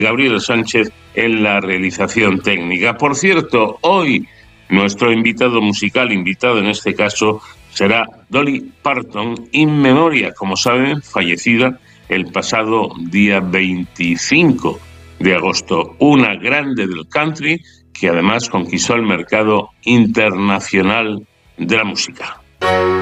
Gabriel Sánchez en la realización técnica. Por cierto, hoy nuestro invitado musical, invitado en este caso, será Dolly Parton, in memoria, como saben, fallecida el pasado día 25 de agosto. Una grande del country que además conquistó el mercado internacional de la música.